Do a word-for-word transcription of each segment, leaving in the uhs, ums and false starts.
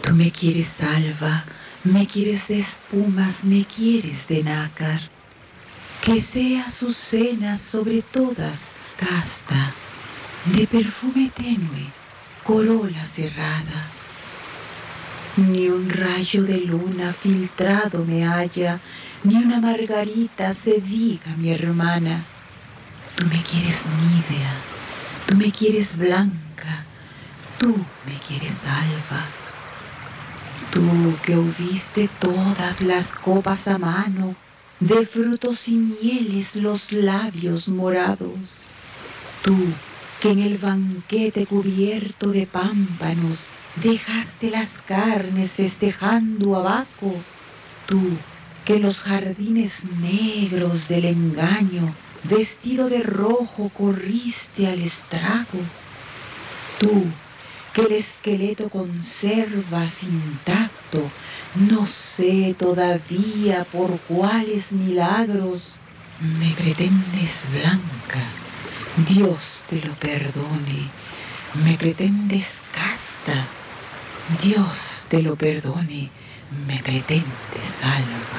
Tú me quieres salva, me quieres de espumas, me quieres de nácar. Que sea su cena sobre todas casta, de perfume tenue, corola cerrada. Ni un rayo de luna filtrado me halla, ni una margarita se diga mi hermana. Tú me quieres nívea, tú me quieres blanca, tú me quieres alba. Tú que hubiste todas las copas a mano, de frutos y mieles los labios morados. Tú que en el banquete cubierto de pámpanos dejaste las carnes festejando abaco. Tú que en los jardines negros del engaño, vestido de rojo, corriste al estrago. Tú que el esqueleto conservas intacto, no sé todavía por cuáles milagros, me pretendes blanca, Dios te lo perdone, me pretendes casta, Dios te lo perdone, me pretendes salva.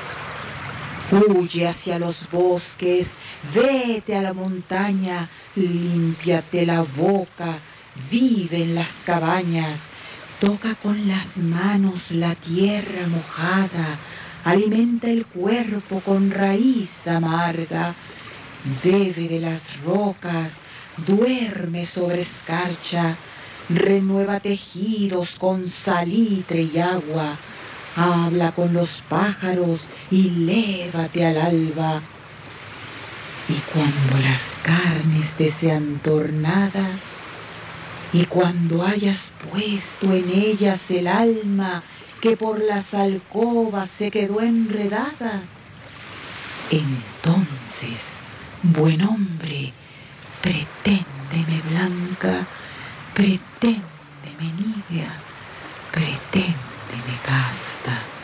Huye hacia los bosques, vete a la montaña, límpiate la boca, vive en las cabañas, toca con las manos la tierra mojada, alimenta el cuerpo con raíz amarga, bebe de las rocas, duerme sobre escarcha, renueva tejidos con salitre y agua, habla con los pájaros y lévate al alba. Y cuando las carnes te sean tornadas, y cuando hayas puesto en ellas el alma que por las alcobas se quedó enredada, entonces, buen hombre, preténdeme blanca, preténdeme nívea.